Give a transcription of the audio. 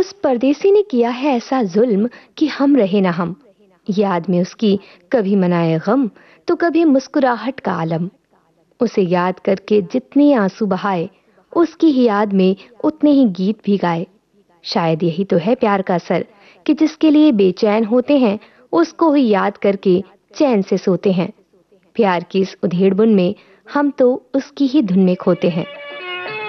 उस परदेसी ने किया है ऐसा जुल्म कि हम रहे ना हम। याद में उसकी कभी मनाए गम तो कभी मुस्कुराहट का आलम। उसे याद करके जितने आंसू बहाए, उसकी ही याद में उतने ही गीत भी गाए। शायद यही तो है प्यार का असर कि जिसके लिए बेचैन होते हैं, उसको ही याद करके चैन से सोते हैं। प्यार की इस उधेड़बुन में हम तो उसकी ही धुन में खोते हैं।